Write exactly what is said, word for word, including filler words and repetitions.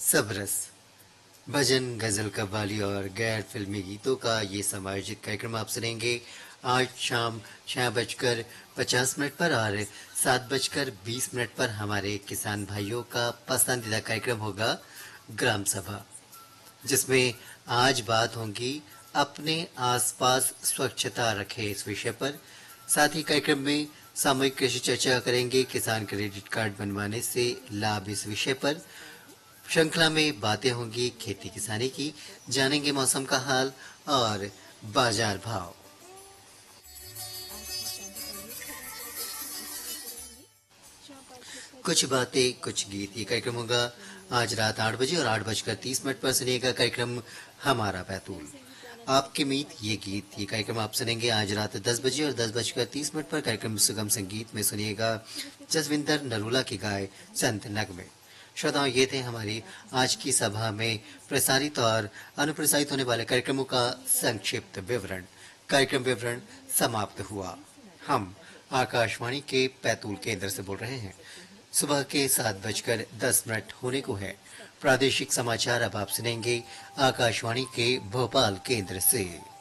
सबरस भजन, गजल, कव्वाली और गैर फिल्मी गीतों का ये समायोजित कार्यक्रम आप सुनेंगे आज शाम छह बजकर पचास मिनट पर और सात बजकर बीस मिनट पर हमारे किसान भाइयों का पसंदीदा कार्यक्रम होगा ग्राम सभा, जिसमें आज बात होगी अपने आसपास स्वच्छता रखें इस विषय पर। साथ ही कार्यक्रम में सामूहिक कृषि चर्चा करेंगे, किसान क्रेडिट कार्ड बनवाने से लाभ इस विषय पर। श्रृंखला में बातें होंगी खेती किसानी की, जानेंगे मौसम का हाल और बाजार भाव। कुछ बातें कुछ गीत, ये कार्यक्रम होगा आज रात आठ बजे और आठ बजकर तीस मिनट पर सुनिएगा कार्यक्रम हमारा बैतूल। आपके मीत ये गीत, ये कार्यक्रम आप सुनेंगे आज रात दस बजे और दस बजकर तीस मिनट पर। कार्यक्रम सुगम संगीत में सुनिएगा जसविंदर नरूला की गाय संत नगमे। श्रोताओं, ये थे हमारी आज की सभा में प्रसारित और अनुप्रसारित होने वाले कार्यक्रमों का संक्षिप्त विवरण। कार्यक्रम विवरण समाप्त हुआ। हम आकाशवाणी के बैतूल केंद्र से बोल रहे हैं। सुबह के सात बजकर दस मिनट होने को है। प्रादेशिक समाचार अब आप सुनेंगे आकाशवाणी के भोपाल केंद्र से।